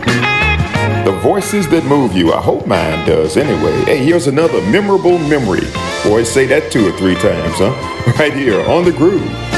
The voices that move you. I hope mine does anyway. Hey, here's another memorable memory. Boys, say that 2 or 3 times, huh? Right here on The Groove.